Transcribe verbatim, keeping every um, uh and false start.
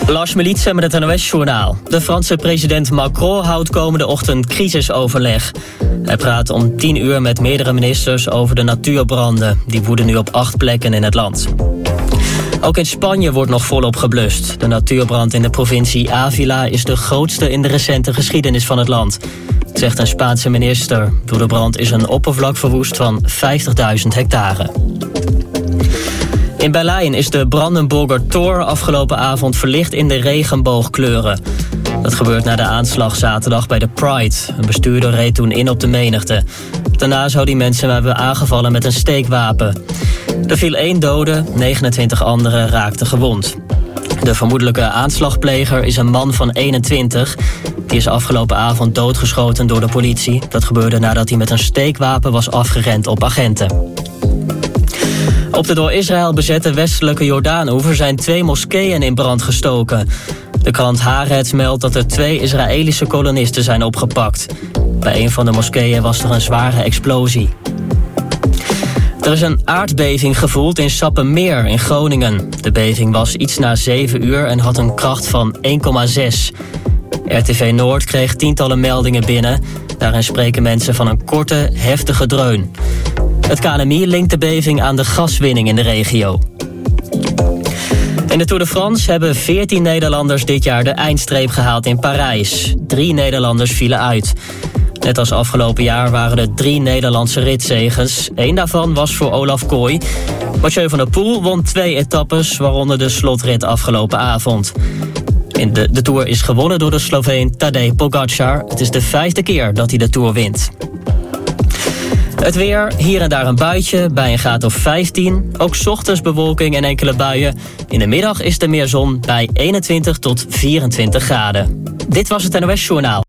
Lars Militse met het N O S-journaal. De Franse president Macron houdt komende ochtend crisisoverleg. Hij praat om tien uur met meerdere ministers over de natuurbranden. Die woeden nu op acht plekken in het land. Ook in Spanje wordt nog volop geblust. De natuurbrand in de provincie Ávila is de grootste in de recente geschiedenis van het land, zegt een Spaanse minister. Door de brand is een oppervlak verwoest van vijftigduizend hectare. In Berlijn is de Brandenburger Tor afgelopen avond verlicht in de regenboogkleuren. Dat gebeurt na de aanslag zaterdag bij de Pride. Een bestuurder reed toen in op de menigte. Daarna zou die mensen hebben aangevallen met een steekwapen. Er viel één dode, negenentwintig anderen raakten gewond. De vermoedelijke aanslagpleger is een man van eenentwintig. Die is afgelopen avond doodgeschoten door de politie. Dat gebeurde nadat hij met een steekwapen was afgerend op agenten. Op de door Israël bezette westelijke Jordaanoever zijn twee moskeeën in brand gestoken. De krant Haaretz meldt dat er twee Israëlische kolonisten zijn opgepakt. Bij een van de moskeeën was er een zware explosie. Er is een aardbeving gevoeld in Sappemeer in Groningen. De beving was iets na zeven uur en had een kracht van één komma zes. R T V Noord kreeg tientallen meldingen binnen. Daarin spreken mensen van een korte, heftige dreun. Het K N M I linkt de beving aan de gaswinning in de regio. In de Tour de France hebben veertien Nederlanders dit jaar de eindstreep gehaald in Parijs. Drie Nederlanders vielen uit. Net als afgelopen jaar waren er drie Nederlandse ritzeges. Eén daarvan was voor Olaf Kooi. Mathieu van der Poel won twee etappes, waaronder de slotrit afgelopen avond. In de, de Tour is gewonnen door de Sloveen Tadej Pogačar. Het is de vijfde keer dat hij de Tour wint. Het weer, hier en daar een buitje, bij een graad of vijftien. Ook 's ochtends bewolking en enkele buien. In de middag is er meer zon bij eenentwintig tot vierentwintig graden. Dit was het N O S-journaal.